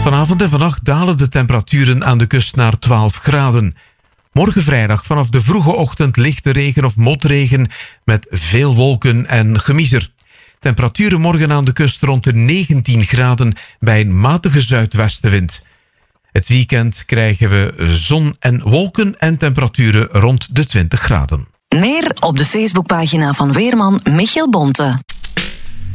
Vanavond en vannacht dalen de temperaturen aan de kust naar 12 graden. Morgen vrijdag vanaf de vroege ochtend lichte regen of motregen met veel wolken en gemiezer. Temperaturen morgen aan de kust rond de 19 graden bij een matige zuidwestenwind. Het weekend krijgen we zon en wolken en temperaturen rond de 20 graden. Meer op de Facebookpagina van weerman Michiel Bonte.